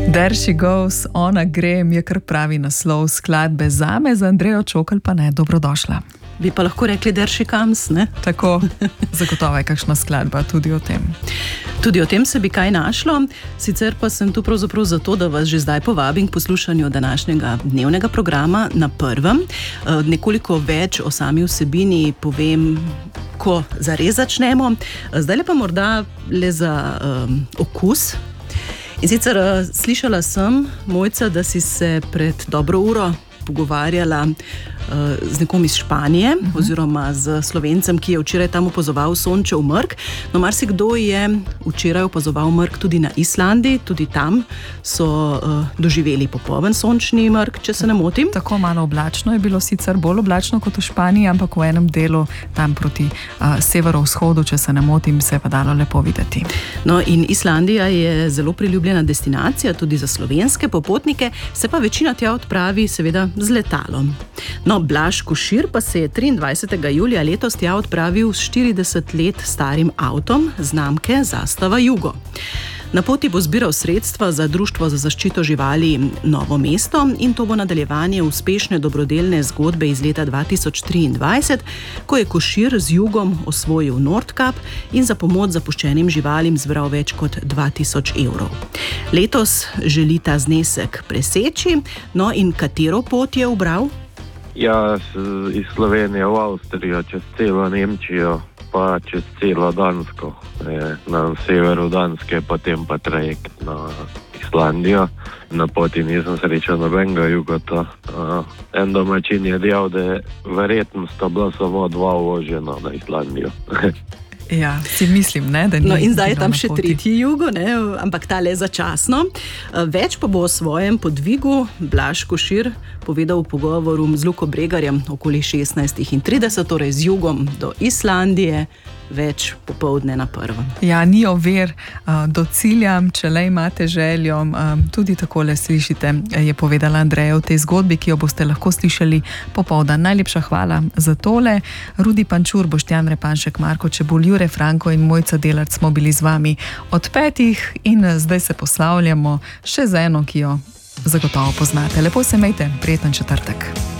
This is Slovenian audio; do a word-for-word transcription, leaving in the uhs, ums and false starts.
There she goes, ona grem, je kar pravi naslov skladbe zame, za Andrejo Čokl pa ne, dobrodošla. Bi pa lahko rekli there she comes, ne? Tako, zagotovo je kakšna skladba tudi o tem. Tudi o tem se bi kaj našlo, sicer pa sem tu pravzaprav zato, da vas že zdaj povabim k poslušanju današnjega dnevnega programa na Prvem. Nekoliko več o sami vsebini povem, ko zares začnemo. Zdaj pa morda le za um, okus. In sicer uh, slišala sem, Mojca, da si se pred dobro uro pogovarjala uh, z nekom iz Španije, uh-huh. oziroma z Slovencem, ki je včeraj tam opazoval sončev mrk. No, marsikdo je včeraj opazoval mrk tudi na Islandiji, tudi tam so uh, doživeli popoln sončni mrk, če se ne motim. Tako malo oblačno je bilo, sicer bolj oblačno kot v Španiji, ampak v enem delu tam proti uh, severovzhodu, če se ne motim, se je pa dalo lepo videti. No, in Islandija je zelo priljubljena destinacija tudi za slovenske popotnike, se pa večina tja odpravi seveda z letalom. No, Blaž Košir pa se je triindvajsetega julija letos tja odpravil s štirideset let starim avtom znamke Zastava Jugo. Na poti bo zbiral sredstva za Društvo za zaščito živali Novo mesto in to bo nadaljevanje uspešne dobrodelne zgodbe iz leta dva tisoč triindvajset, ko je Košir z Jugom osvojil Nordkap in za pomoč zapuščenim živalim zbral več kot dva tisoč evrov. Letos želi ta znesek preseči, no in katero pot je ubral? Ja, iz Slovenije v Avstrijo, čez celo Nemčijo, pa čez celo Dansko. Na severu Danske, potem pa trajekt na Islandijo. Na poti nisem srečal nobenega Jugota. En domačin je dejal, da je verjetno sta bila samo dva uvožena na Islandijo. Ja, si mislim, ne, da ni. No, in zdaj je tam še tretji Jugo, ne, ampak ta le začasno. Več pa bo o svojem podvigu Blaž Košir povedal v pogovoru z Luko Bregarjem okoli šestnajstih in trideset, torej z Jugom do Islandije, več popoldne na Prvem. Ja, ni ovir do cilja, če le imate željo, tudi takole slišite, je povedala Andreja v tej zgodbi, ki jo boste lahko slišali popoldan. Najlepša hvala za tole. Rudi Pančur, Boštjan Repanšek, Marko Čebulj, Jure Franko in Mojca Delarc smo bili z vami od petih in zdaj se poslavljamo še z eno, ki jo zagotovo poznate. Lepo se imejte, prijeten četrtek.